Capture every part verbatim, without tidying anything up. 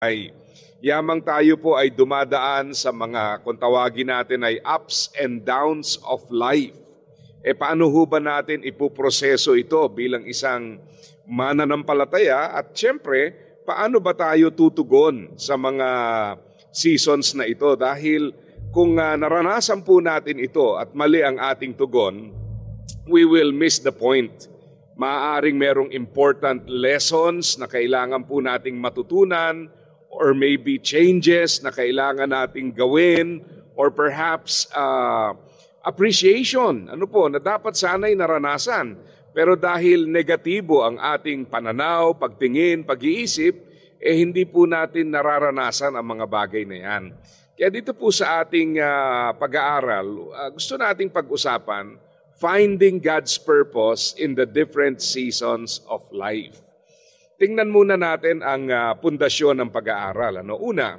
ay yamang tayo po ay dumadaan sa mga, kung tawagin natin ay ups and downs of life. E paano ho ba natin ipuproseso ito bilang isang mananampalataya? At syempre, paano ba tayo tutugon sa mga seasons na ito? Dahil kung uh, naranasan po natin ito at mali ang ating tugon, we will miss the point. Maaaring merong important lessons na kailangan po nating matutunan, or maybe changes na kailangan nating gawin, or perhaps uh, appreciation, ano po, na dapat sana'y naranasan. Pero dahil negatibo ang ating pananaw, pagtingin, pag-iisip, eh hindi po natin nararanasan ang mga bagay na yan. Kaya dito po sa ating uh, pag-aaral, uh, gusto nating pag-usapan, finding God's purpose in the different seasons of life. Tingnan muna natin ang uh, pundasyon ng pag-aaral. Ano? Una,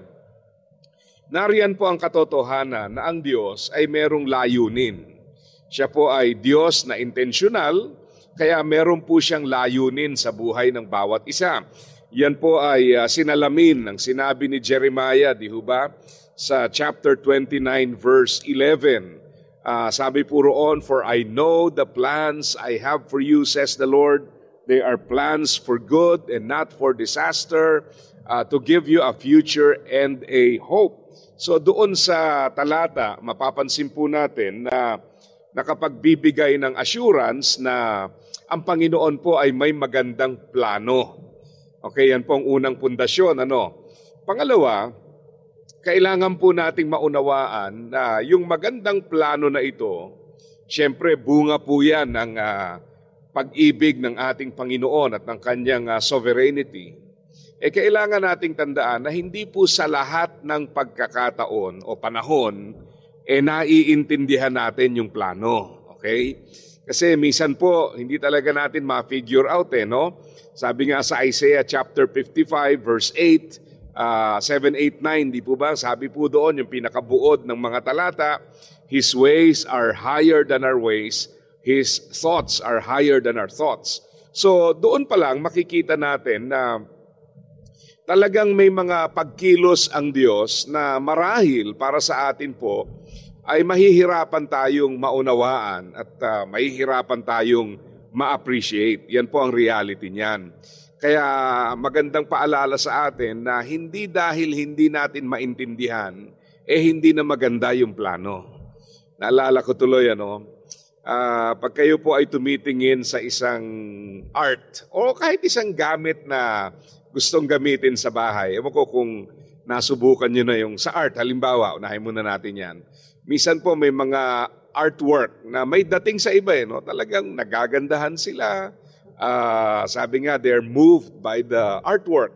nariyan po ang katotohanan na ang Diyos ay merong layunin. Siya po ay Diyos na intentional, kaya meron po siyang layunin sa buhay ng bawat isa. Yan po ay uh, sinalamin ng sinabi ni Jeremiah, di ho ba? Sa chapter twenty-nine verse eleven. Uh, sabi po roon, "For I know the plans I have for you, says the Lord. They are plans for good and not for disaster, uh, to give you a future and a hope." So doon sa talata, mapapansin po natin na nakapagbibigay ng assurance na ang Panginoon po ay may magandang plano. Okay, yan po ang unang pundasyon. Ano? Pangalawa, kailangan po nating maunawaan na yung magandang plano na ito, siyempre bunga po yan ng uh, pag-ibig ng ating Panginoon at ng kanyang uh, sovereignty. Eh kailangan nating tandaan na hindi po sa lahat ng pagkakataon o panahon eh naiintindihan natin yung plano. Okay? Kasi minsan po hindi talaga natin ma-figure out eh, no? Sabi nga sa Isaiah chapter fifty-five verse eight, uh, seven, eight, nine, di po ba? Sabi po doon yung pinakabuod ng mga talata, His ways are higher than our ways, His thoughts are higher than our thoughts. So doon pa lang makikita natin na talagang may mga pagkilos ang Diyos na marahil para sa atin po ay mahihirapan tayong maunawaan at uh, mahihirapan tayong ma-appreciate. Yan po ang reality niyan. Kaya magandang paalala sa atin na hindi dahil hindi natin maintindihan, eh hindi na maganda yung plano. Naalala ko tuloy, ano, uh, pag kayo po ay tumitingin sa isang art o kahit isang gamit na gustong gamitin sa bahay, ewan ko kung nasubukan nyo na yung sa art, halimbawa, unahin muna natin yan. Minsan po may mga artwork na may dating sa iba, eh, no? Talagang nagagandahan sila. Uh, sabi nga, they're moved by the artwork.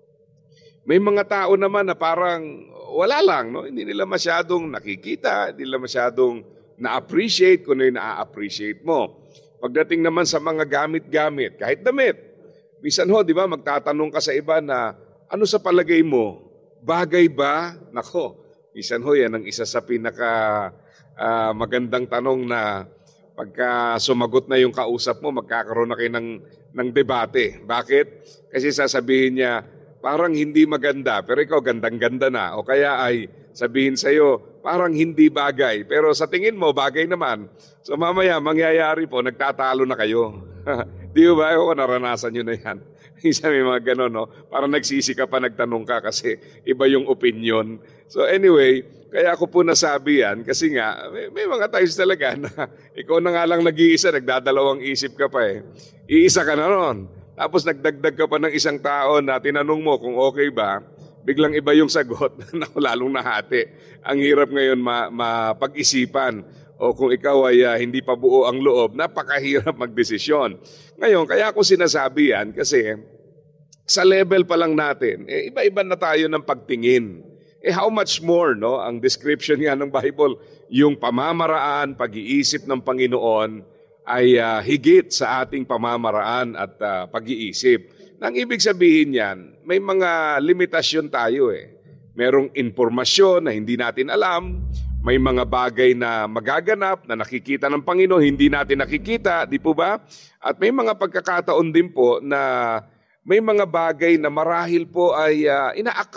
May mga tao naman na parang wala lang, no? Hindi nila masyadong nakikita, hindi nila masyadong na-appreciate kung ano yung na-appreciate mo. Pagdating naman sa mga gamit-gamit, kahit damit, minsan ho, di ba, magtatanong ka sa iba na, ano sa palagay mo? Bagay ba? Nako, minsan ho, yan ang isa sa pinaka uh, magandang tanong na pagka sumagot na yung kausap mo, magkakaroon na kayo ng, ng debate. Bakit? Kasi sasabihin niya, parang hindi maganda, pero ikaw gandang-ganda na. O kaya ay sabihin sa'yo, parang hindi bagay, pero sa tingin mo, bagay naman. So mamaya, mangyayari po, nagtatalo na kayo. Di ba? O naranasan nyo na yan. Isa may mga gano'n, no? Parang nagsisi ka pa, nagtanong ka kasi iba yung opinion. So anyway, kaya ako po nasabi yan kasi nga, may, may mga times talaga na ikaw na nga lang nag-iisa, nagdadalawang isip ka pa eh. Iisa ka na ron. Tapos nagdagdag ka pa ng isang tao na tinanong mo kung okay ba, biglang iba yung sagot na lalong nahati. Ang hirap ngayon ma- mapag-isipan. O kung ikaw ay uh, hindi pa buo ang loob, napakahirap magdesisyon. Ngayon, kaya ako sinasabi yan kasi sa level pa lang natin, eh, iba-iba na tayo ng pagtingin. Eh how much more, no? Ang description nga ng Bible, yung pamamaraan, pag-iisip ng Panginoon ay uh, higit sa ating pamamaraan at uh, pag-iisip. Nang ibig sabihin yan, may mga limitasyon tayo eh. Merong impormasyon na hindi natin alam, may mga bagay na magaganap na nakikita ng Panginoon, hindi natin nakikita, di po ba? At may mga pagkakataon din po na may mga bagay na marahil po ay uh, inaakala